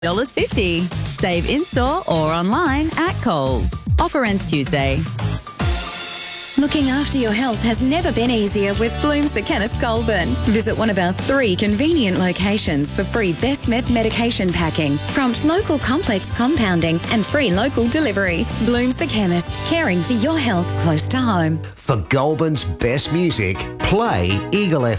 $50. Save in-store or online at Coles. Offer ends Tuesday. Looking after your health has never been easier with Bloom's The Chemist Goulburn. Visit one of our 3 convenient locations for free Best Med medication packing, prompt local complex compounding and free local delivery. Bloom's The Chemist, caring for your health close to home. For Goulburn's best music, play Eagle FM.